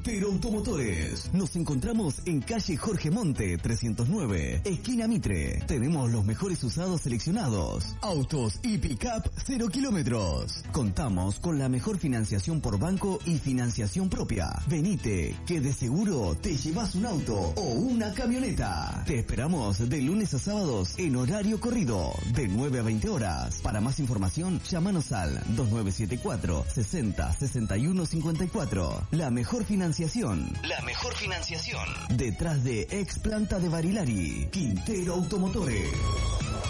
Quintero Automotores. Nos encontramos en calle Jorge Monte 309, esquina Mitre. Tenemos los mejores usados seleccionados, autos y pick-up 0 kilómetros. Contamos con la mejor financiación por banco y financiación propia. Venite, que de seguro te llevas un auto o una camioneta. Te esperamos de lunes a sábados en horario corrido, de 9 a 20 horas. Para más información, llámanos al 2974 60 61 54. La mejor financiación. La mejor financiación. Detrás de Ex Planta de Barilari. Quintero Automotores.